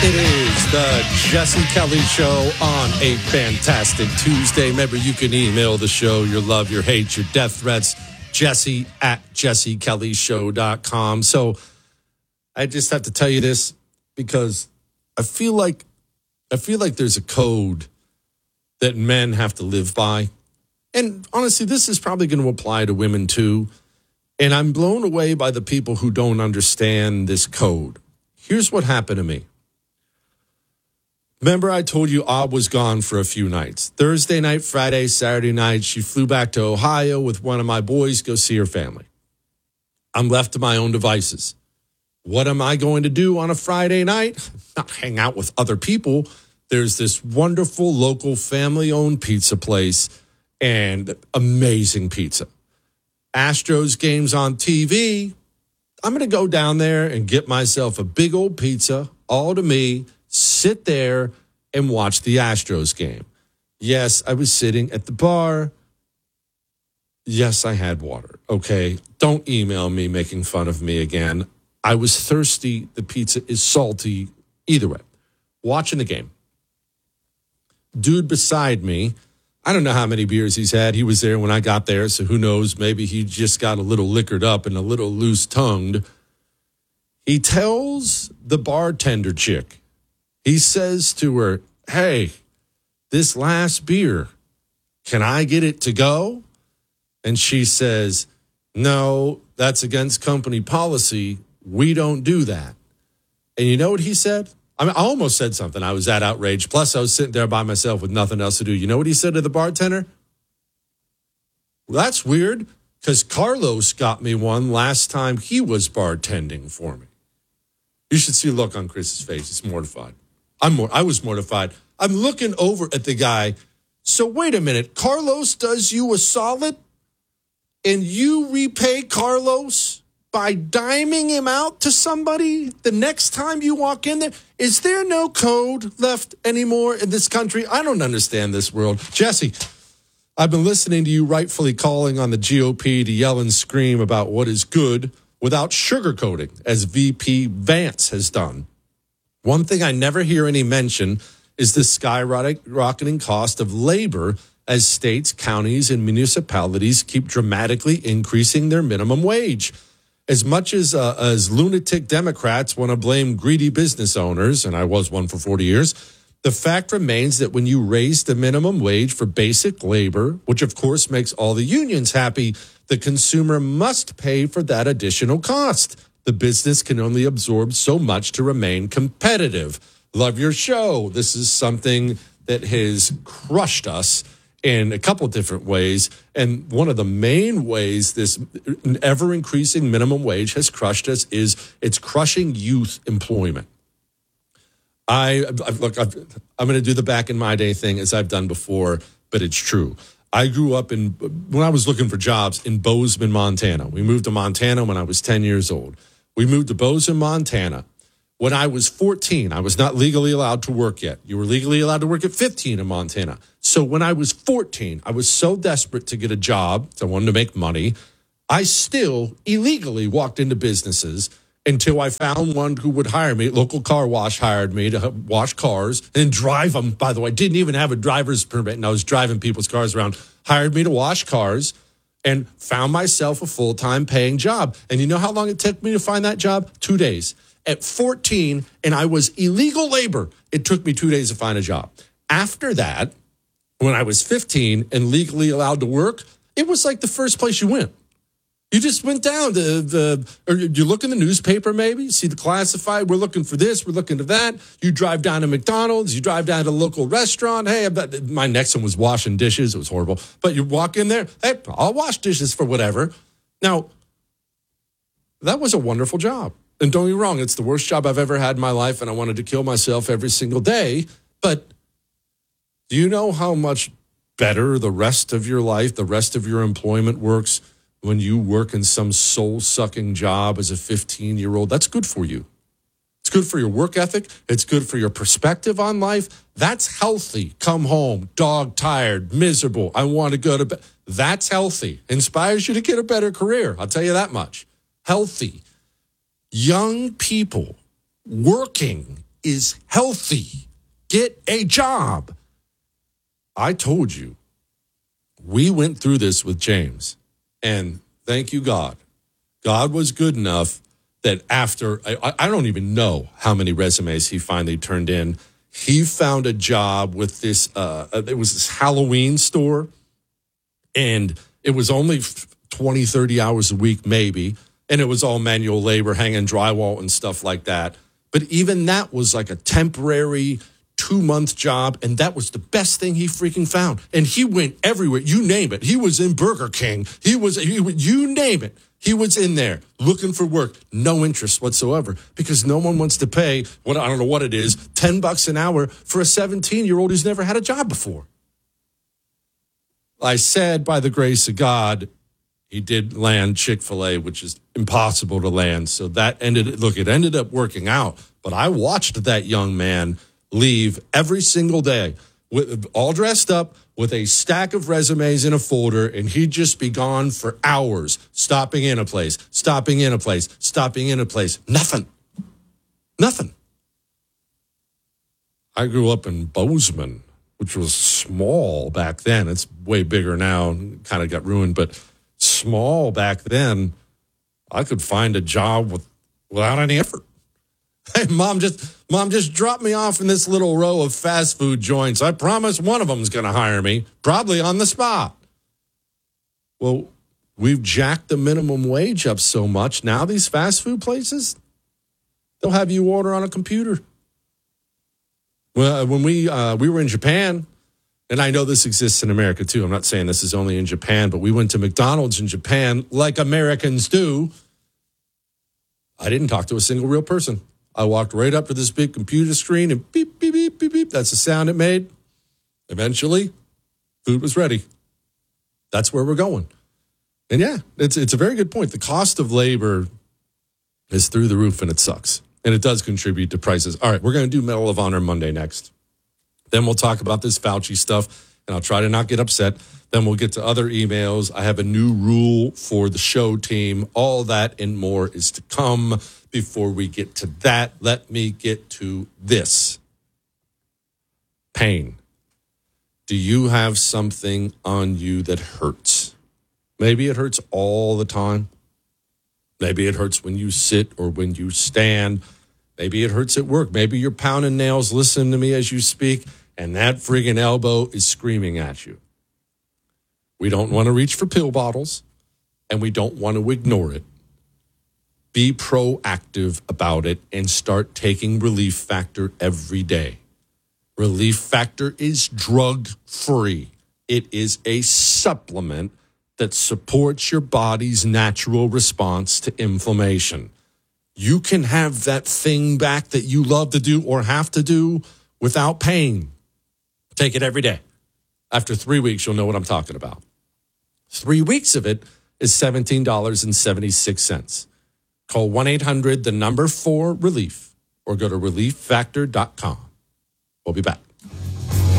It is the Jesse Kelly Show on a fantastic Tuesday. Remember, you can email the show your love, your hate, your death threats, Jesse at jessekellyshow.com. So I just have to tell you this because I feel like there's a code that men have to live by. And honestly, this is probably going to apply to women too. And I'm blown away by the people who don't understand this code. Here's what happened to me. Remember, I told you Ob was gone for a few nights. Thursday night, Friday, Saturday night, she flew back to Ohio with one of my boys to go see her family. I'm left to my own devices. What am I going to do on a Friday night? Not hang out with other people. There's this wonderful local family-owned pizza place and amazing pizza. Astros games on TV. I'm going to go down there and get myself a big old pizza, all to me, sit there and watch the Astros game. Yes, I was sitting at the bar. Yes, I had water. Okay, don't email me making fun of me again. I was thirsty. The pizza is salty. Either way, watching the game. Dude beside me, I don't know how many beers he's had. He was there when I got there, so who knows? Maybe he just got a little liquored up and a little loose-tongued. He tells the bartender chick, he says to her, hey, this last beer, can I get it to go? And she says, no, that's against company policy. We don't do that. And you know what he said? I almost said something. I was that outraged. Plus, I was sitting there by myself with nothing else to do. You know what he said to the bartender? Well, that's weird, because Carlos got me one last time he was bartending for me. You should see the look on Chris's face. He's mortified. I was mortified. I'm looking over at the guy. So wait a minute. Carlos does you a solid, and you repay Carlos by diming him out to somebody the next time you walk in there? Is there no code left anymore in this country? I don't understand this world. Jesse, I've been listening to you rightfully calling on the GOP to yell and scream about what is good without sugarcoating, as VP Vance has done. One thing I never hear any mention is the skyrocketing cost of labor as states, counties, and municipalities keep dramatically increasing their minimum wage. As much as lunatic Democrats want to blame greedy business owners, and I was one for 40 years, the fact remains that when you raise the minimum wage for basic labor, which of course makes all the unions happy, the consumer must pay for that additional cost. The business can only absorb so much to remain competitive. Love your show. This is something that has crushed us in a couple of different ways. And one of the main ways this ever-increasing minimum wage has crushed us is it's crushing youth employment. I'm going to do the back in my day thing as I've done before, but it's true. I grew up when I was looking for jobs in Bozeman, Montana. We moved to Montana when I was 10 years old. We moved to Bozeman, Montana. When I was 14, I was not legally allowed to work yet. You were legally allowed to work at 15 in Montana. So when I was 14, I was so desperate to get a job, I wanted to make money, I still illegally walked into businesses until I found one who would hire me. Local car wash hired me to wash cars and drive them. By the way, didn't even have a driver's permit, and I was driving people's cars around. Hired me to wash cars and found myself a full-time paying job. And you know how long it took me to find that job? 2 days. At 14, and I was illegal labor, it took me 2 days to find a job. After that, when I was 15 and legally allowed to work, it was like the first place you went. You just went down to or you look in the newspaper maybe, see the classified, we're looking for this, we're looking to that. You drive down to McDonald's, you drive down to a local restaurant. Hey, my next one was washing dishes. It was horrible. But you walk in there, hey, I'll wash dishes for whatever. Now, that was a wonderful job. And don't get me wrong, it's the worst job I've ever had in my life, and I wanted to kill myself every single day. But do you know how much better the rest of your life, the rest of your employment works when you work in some soul-sucking job as a 15-year-old? That's good for you. It's good for your work ethic. It's good for your perspective on life. That's healthy. Come home, dog-tired, miserable. I want to go to bed. That's healthy. Inspires you to get a better career. I'll tell you that much. Healthy. Young people working is healthy. Get a job. I told you, we went through this with James, and thank you, God. God was good enough that after, I don't even know how many resumes he finally turned in. He found a job with this, it was this Halloween store, and it was only 20, 30 hours a week, maybe. And it was all manual labor, hanging drywall and stuff like that. But even that was like a temporary 2-month job. And that was the best thing he freaking found. And he went everywhere. You name it. He was in Burger King. You name it. He was in there looking for work. No interest whatsoever, because no one wants to pay I don't know what it is, $10 an hour for a 17-year-old who's never had a job before. I said, by the grace of God, he did land Chick-fil-A, which is impossible to land. So that it ended up working out. But I watched that young man leave every single day, all dressed up with a stack of resumes in a folder, and he'd just be gone for hours, stopping in a place, stopping in a place, stopping in a place. Nothing. I grew up in Bozeman, which was small back then. It's way bigger now, kind of got ruined, but small back then. I could find a job without any effort. Hey, mom just dropped me off in this little row of fast food joints. I promise one of them's going to hire me, probably on the spot. Well, we've jacked the minimum wage up so much. Now these fast food places, they'll have you order on a computer. Well, when we were in Japan, and I know this exists in America too. I'm not saying this is only in Japan, but we went to McDonald's in Japan like Americans do. I didn't talk to a single real person. I walked right up to this big computer screen and beep, beep, beep, beep, beep. That's the sound it made. Eventually, food was ready. That's where we're going. And yeah, it's a very good point. The cost of labor is through the roof, and it sucks. And it does contribute to prices. All right, we're going to do Medal of Honor Monday next. Then we'll talk about this Fauci stuff, and I'll try to not get upset. Then we'll get to other emails. I have a new rule for the show team. All that and more is to come. Before we get to that, let me get to this. Pain. Do you have something on you that hurts? Maybe it hurts all the time. Maybe it hurts when you sit or when you stand. Maybe it hurts at work. Maybe you're pounding nails, listening to me as you speak, and that friggin' elbow is screaming at you. We don't want to reach for pill bottles, and we don't want to ignore it. Be proactive about it and start taking Relief Factor every day. Relief Factor is drug-free. It is a supplement that supports your body's natural response to inflammation. You can have that thing back that you love to do or have to do without pain. Take it every day. After 3 weeks, you'll know what I'm talking about. 3 weeks of it is $17.76. Call 1-800-4-RELIEF or go to relieffactor.com. We'll be back.